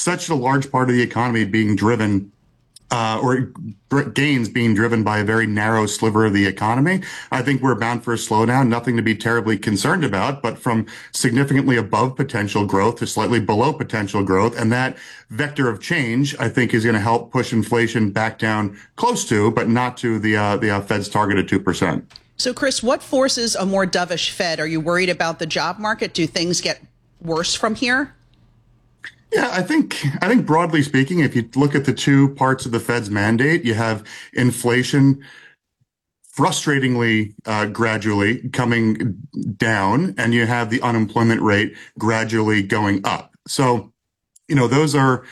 such a large part of the economy being driven or gains being driven by a very narrow sliver of the economy, I think we're bound for a slowdown. Nothing to be terribly concerned about, but from significantly above potential growth to slightly below potential growth. And that vector of change, I think, is going to help push inflation back down close to, but not to the Fed's target of 2%. So, Chris, what forces a more dovish Fed? Are you worried about the job market? Do things get worse from here? Yeah, I think broadly speaking, if you look at the two parts of the Fed's mandate, you have inflation frustratingly gradually coming down, and you have the unemployment rate gradually going up. So, those are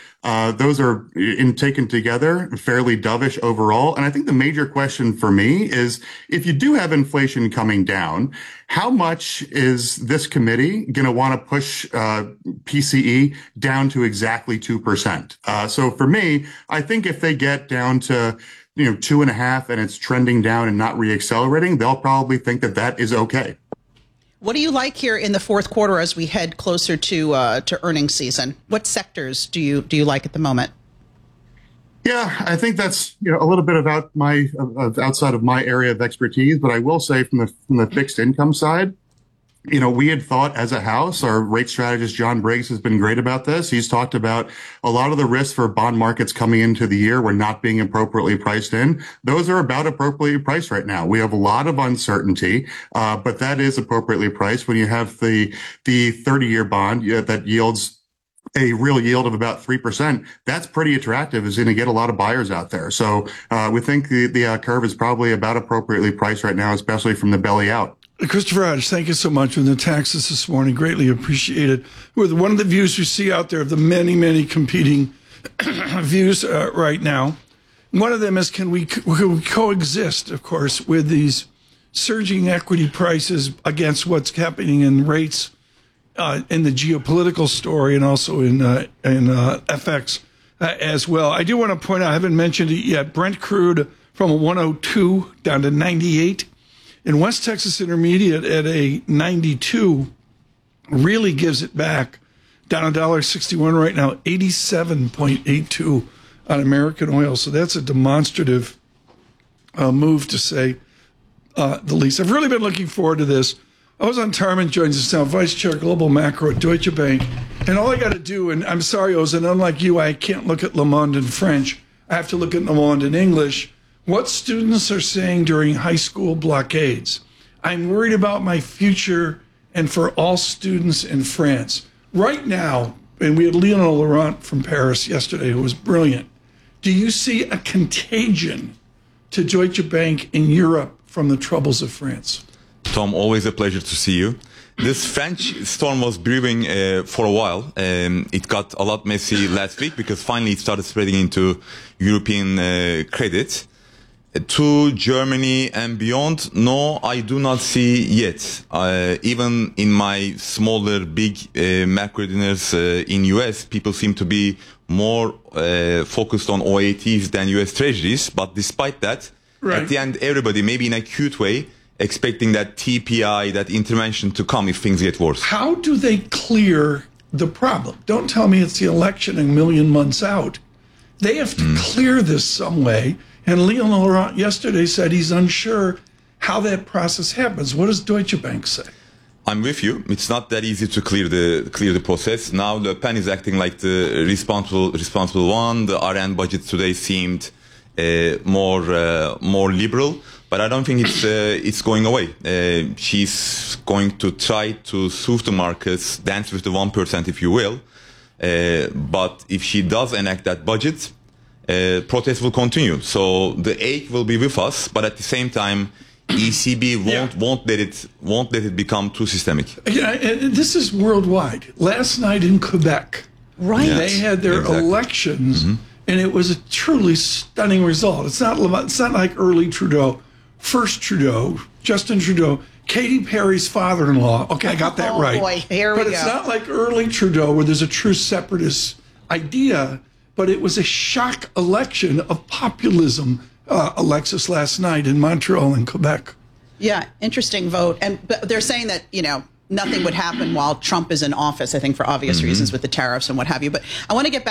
taken together fairly dovish overall. And I think the major question for me is, if you do have inflation coming down, how much is this committee going to want to push PCE down to exactly 2%? So for me, I think if they get down to 2.5 and it's trending down and not reaccelerating, they'll probably think that that is okay. What do you like here in the fourth quarter as we head closer to earnings season? What sectors do you like at the moment? Yeah, I think that's a little bit about outside of my area of expertise, but I will say from the fixed income side, we had thought as a house, our rate strategist John Briggs has been great about this. He's talked about a lot of the risks for bond markets coming into the year were not being appropriately priced in. Those are about appropriately priced right now. We have a lot of uncertainty, but that is appropriately priced when you have the 30-year bond that yields a real yield of about 3%. That's pretty attractive. Is going to get a lot of buyers out there. So we think the curve is probably about appropriately priced right now, especially from the belly out. Christopher Hodge, thank you so much for the taxes this morning. Greatly appreciated. With one of the views we see out there of the many, many competing views right now. One of them is, can we coexist, of course, with these surging equity prices against what's happening in rates in the geopolitical story and also in FX as well. I do want to point out, I haven't mentioned it yet, Brent crude from 102 down to 98. In West Texas Intermediate at a 92 really gives it back down $1.61 right now, 87.82 on American oil. So that's a demonstrative move, to say the least. I've really been looking forward to this. Ozan Tarman joins us now, Vice Chair Global Macro at Deutsche Bank. And all I got to do, and I'm sorry, Ozan, unlike you, I can't look at Le Monde in French. I have to look at Le Monde in English. What students are saying during high school blockades. I'm worried about my future and for all students in France. Right now, and we had Lionel Laurent from Paris yesterday, who was brilliant. Do you see a contagion to Deutsche Bank in Europe from the troubles of France? Tom, always a pleasure to see you. This French storm was brewing for a while. It got a lot messy last week because finally it started spreading into European credit. To Germany and beyond, no, I do not see yet. Even in my smaller, big macro dinners in US, people seem to be more focused on OATs than US Treasuries. But despite that, at the end, everybody, maybe in a cute way, expecting that TPI, that intervention to come if things get worse. How do they clear the problem? Don't tell me it's the election a million months out. They have to clear this some way. And Lionel Laurent yesterday said he's unsure how that process happens. What does Deutsche Bank say? I'm with you. It's not that easy to clear the process. Now Le Pen is acting like the responsible one. The RN budget today seemed more liberal, but I don't think it's going away. She's going to try to soothe the markets, dance with the 1%, if you will. But if she does enact that budget, protests will continue. So the ache will be with us, but at the same time, ECB won't let it become too systemic. Yeah, and this is worldwide. Last night in Quebec, they had their elections, and it was a truly stunning result. It's not like early Trudeau, first Trudeau, Justin Trudeau, Katy Perry's father-in-law. Okay, I got that right. Boy, here we go. It's not like early Trudeau where there's a true separatist idea. But it was a shock election of populism, Alexis, last night in Montreal and Quebec. Yeah, interesting vote. And they're saying that, nothing would happen while Trump is in office, I think for obvious reasons with the tariffs and what have you. But I want to get back